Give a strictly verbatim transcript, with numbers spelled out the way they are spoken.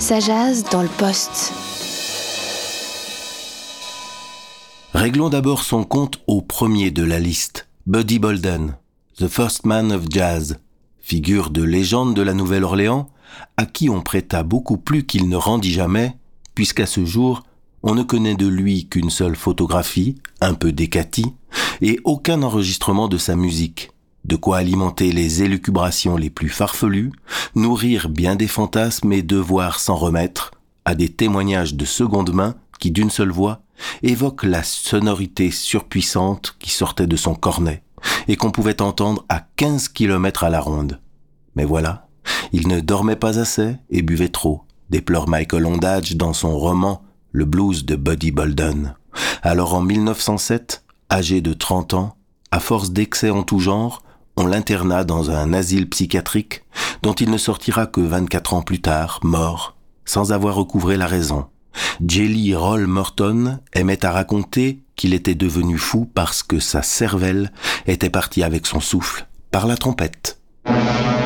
Ça jase dans le poste. Réglons d'abord son compte au premier de la liste, Buddy Bolden, The First Man of Jazz, figure de légende de la Nouvelle-Orléans, à qui on prêta beaucoup plus qu'il ne rendit jamais, puisqu'à ce jour, on ne connaît de lui qu'une seule photographie, un peu décatie, et aucun enregistrement de sa musique. De quoi alimenter les élucubrations les plus farfelues, nourrir bien des fantasmes et devoir s'en remettre à des témoignages de seconde main qui, d'une seule voix, évoquent la sonorité surpuissante qui sortait de son cornet et qu'on pouvait entendre à quinze kilomètres à la ronde. Mais voilà, il ne dormait pas assez et buvait trop, déplore Michael Ondage dans son roman Le blues de Buddy Bolden. Alors en mille neuf cent sept, âgé de trente ans, à force d'excès en tout genre, on l'interna dans un asile psychiatrique dont il ne sortira que vingt-quatre ans plus tard, mort, sans avoir recouvré la raison. Jelly Roll Morton aimait à raconter qu'il était devenu fou parce que sa cervelle était partie avec son souffle par la trompette.